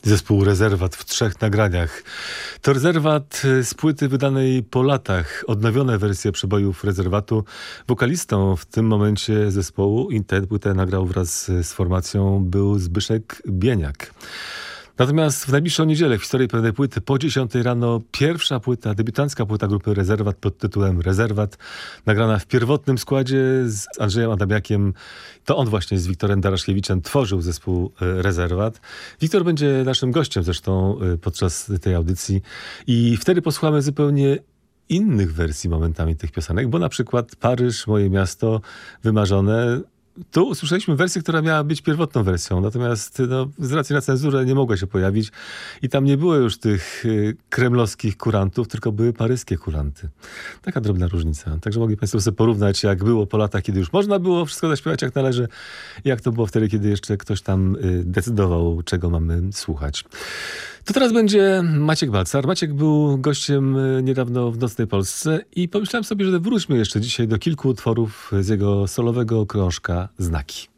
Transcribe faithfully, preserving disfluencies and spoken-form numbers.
Zespół Rezerwat w trzech nagraniach. To Rezerwat z płyty wydanej po latach. Odnowione wersje przebojów Rezerwatu. Wokalistą w tym momencie zespołu i tę płytę nagrał wraz z formacją był Zbyszek Bieniak. Natomiast w najbliższą niedzielę w historii pewnej płyty po dziesiątej rano pierwsza płyta, debiutancka płyta grupy Rezerwat pod tytułem Rezerwat, nagrana w pierwotnym składzie z Andrzejem Adamiakiem. To on właśnie z Wiktorem Daraszkiewiczem tworzył zespół Rezerwat. Wiktor będzie naszym gościem zresztą podczas tej audycji i wtedy posłuchamy zupełnie innych wersji momentami tych piosenek, bo na przykład Paryż, moje miasto, wymarzone. Tu usłyszeliśmy wersję, która miała być pierwotną wersją, natomiast no, z racji na cenzurę nie mogła się pojawić i tam nie było już tych y, kremlowskich kurantów, tylko były paryskie kuranty. Taka drobna różnica. Także mogli Państwo sobie porównać, jak było po latach, kiedy już można było wszystko zaśpiewać jak należy, i jak to było wtedy, kiedy jeszcze ktoś tam y, decydował, czego mamy słuchać. To teraz będzie Maciek Balcar. Maciek był gościem niedawno w Nocnej Polsce i pomyślałem sobie, że wróćmy jeszcze dzisiaj do kilku utworów z jego solowego krążka Znaki.